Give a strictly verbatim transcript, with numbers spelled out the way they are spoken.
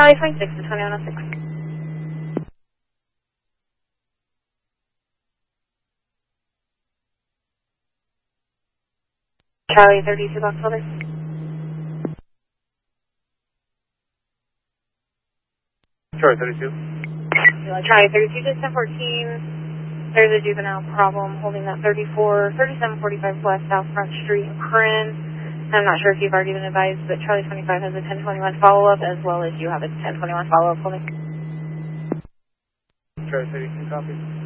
Charlie twenty-six to twenty-one oh six. Charlie thirty-two, box holder. Charlie thirty-two. Charlie thirty-two to ten fourteen. There's a juvenile problem holding that thirty-four, thirty-seven forty-five West South Front Street in Corinne. I'm not sure if you've already been advised, but Charlie twenty-five has a ten twenty-one follow-up as well as you have a ten twenty-one follow-up holding. Charlie thirty-two, copy.